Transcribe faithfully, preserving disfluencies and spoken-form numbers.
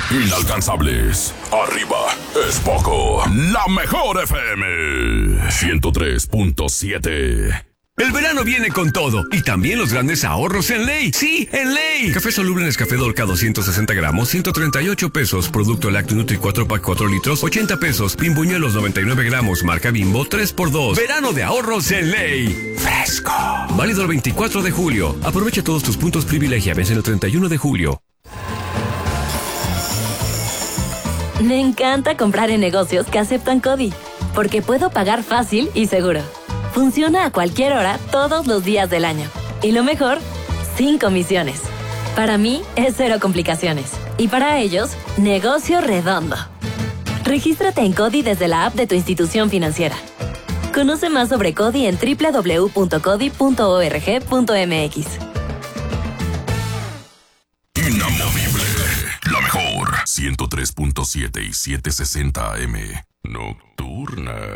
Inalcanzables. Arriba es poco. La mejor F M. ciento tres punto siete. El verano viene con todo y también los grandes ahorros en Ley. ¡Sí, en Ley! Café soluble Nescafé Dolca doscientos sesenta gramos, ciento treinta y ocho pesos. Producto Lácteo Nutri cuatro pack cuatro litros, ochenta pesos. Bimbuñuelos noventa y nueve gramos, marca Bimbo, tres por dos. Verano de ahorros en Ley. Fresco. Válido el veinticuatro de julio. Aprovecha todos tus puntos privilegia. Vence el treinta y uno de julio. Me encanta comprar en negocios que aceptan CODI, porque puedo pagar fácil y seguro. Funciona a cualquier hora, todos los días del año. Y lo mejor, sin comisiones. Para mí, es cero complicaciones. Y para ellos, negocio redondo. Regístrate en CODI desde la app de tu institución financiera. Conoce más sobre CODI en doble u doble u doble u punto codi punto org punto m x. Inamovible. La mejor. ciento tres punto siete y setecientos sesenta A M. Nocturna.